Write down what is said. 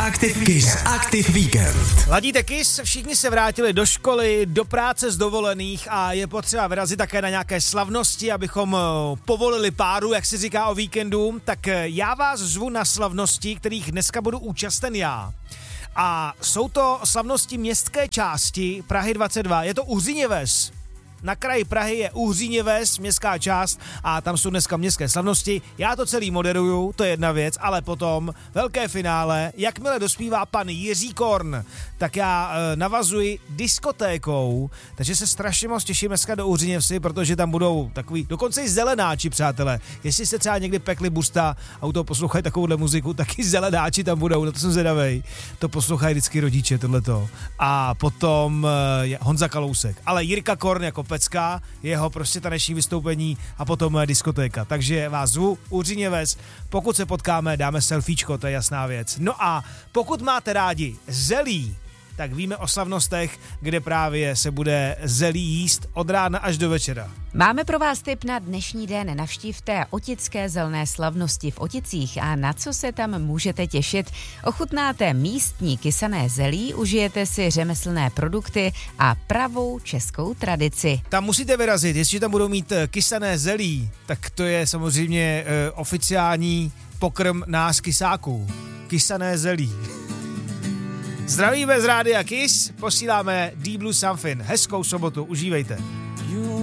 Kiss Aktiv Víkend. Ladíte Kiss, všichni se vrátili do školy, do práce z dovolených a je potřeba vyrazit také na nějaké slavnosti, abychom povolili páru, jak se říká o víkendu. Tak já vás zvu na slavnosti, kterých dneska budu účasten já. A jsou to slavnosti městské části Prahy 22. Je to Uhříněves. Na kraji Prahy je Uhříněves, městská část, a tam jsou dneska městské slavnosti. Já to celý moderuju, to je jedna věc, ale potom velké finále, jakmile dospívá pan Jiří Korn, tak já navazuji diskotékou, takže se strašně moc těším dneska do Uhříněvsi, protože tam budou takový, dokonce i zelenáči, přátelé. Jestli jste třeba někdy pekli busta a u toho poslouchají takovouhle muziku, tak i zelenáči tam budou, na to jsem zvědavej. To poslouchají vždycky rodiče, tohleto. A potom Honza Kalousek, ale Jirka Korn jako pecka, jeho prostě taneční vystoupení a potom diskotéka. Takže vás zvu, Uhříněves, pokud se potkáme, dáme selfiečko, to je jasná věc. No a pokud máte rádi zelí, tak víme o slavnostech, kde právě se bude zelí jíst od rána až do večera. Máme pro vás tip na dnešní den. Navštívte Otické zelné slavnosti v Oticích a na co se tam můžete těšit. Ochutnáte místní kysané zelí, užijete si řemeslné produkty a pravou českou tradici. Tam musíte vyrazit, jestliže tam budou mít kysané zelí, tak to je samozřejmě oficiální pokrm nás kysáků. Kysané zelí. Zdravíme z rádia Kiss, posíláme Deep Blue Something. Hezkou sobotu, užívejte.